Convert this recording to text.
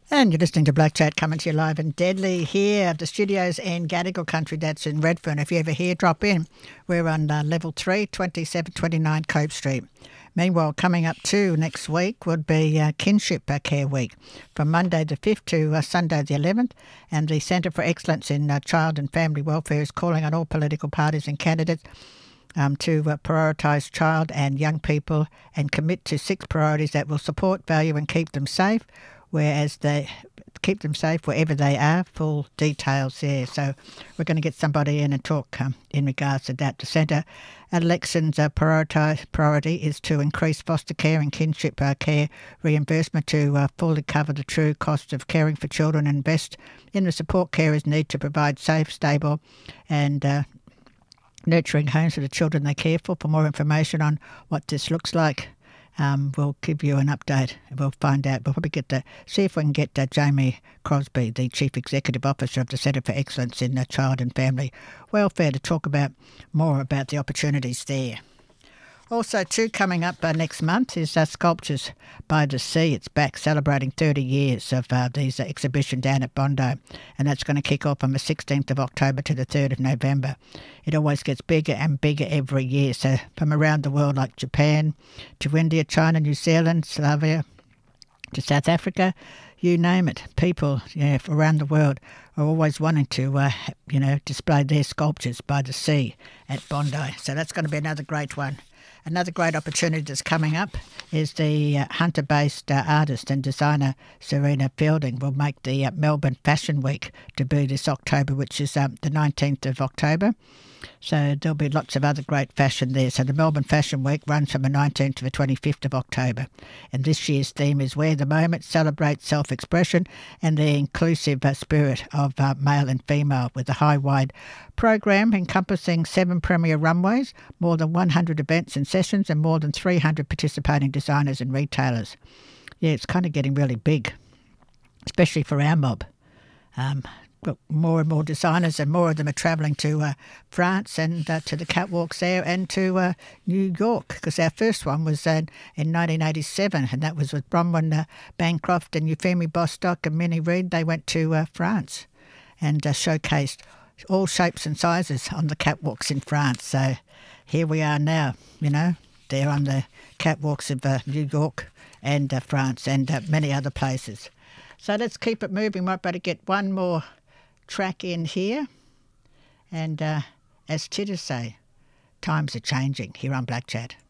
And you're listening to Black Chat, coming to you live and deadly here at the studios in Gadigal Country. That's in Redfern. If you're ever here, drop in. We're on level 3, 2729 Cope Street. Meanwhile, coming up too next week would be Kinship Care Week from Monday the 5th to Sunday the 11th. And the Centre for Excellence in Child and Family Welfare is calling on all political parties and candidates to prioritise child and young people and commit to 6 priorities that will support, value and keep them safe, whereas they keep them safe wherever they are. Full details there. So we're going to get somebody in and talk in regards to that. The Centre elections priority is to increase foster care and kinship care reimbursement to fully cover the true cost of caring for children and invest in the support carers need to provide safe, stable and nurturing homes for the children they care for. For more information on what this looks like, we'll give you an update. We'll find out. We'll probably see if we can get Jamie Crosby, the Chief Executive Officer of the Centre for Excellence in Child and Family Welfare, to talk about more about the opportunities there. Also, too, coming up next month is Sculptures by the Sea. It's back celebrating 30 years of these exhibition down at Bondi, and that's going to kick off on the 16th of October to the 3rd of November. It always gets bigger and bigger every year. So from around the world, like Japan to India, China, New Zealand, Slovenia to South Africa, you name it. People around the world are always wanting to, display their sculptures by the sea at Bondi. So that's going to be another great one. Another great opportunity that's coming up is the Hunter-based artist and designer Serena Fielding will make the Melbourne Fashion Week debut this October, which is the 19th of October. So there'll be lots of other great fashion there. So the Melbourne Fashion Week runs from the 19th to the 25th of October. And this year's theme is Wear the Moment, Celebrate Self-Expression and the inclusive spirit of male and female, with a high-wide program encompassing 7 premier runways, more than 100 events and sessions and more than 300 participating designers and retailers. Yeah, it's kind of getting really big, especially for our mob. Got more and more designers, and more of them are travelling to France and to the catwalks there and to New York, because our first one was in 1987, and that was with Bronwyn Bancroft and Euphemie Bostock and Minnie Reid. They went to France and showcased all shapes and sizes on the catwalks in France. So here we are now, they're on the catwalks of New York and France and many other places. So let's keep it moving. Might better get one more track in here. And as Titters say, times are changing here on Black Chat.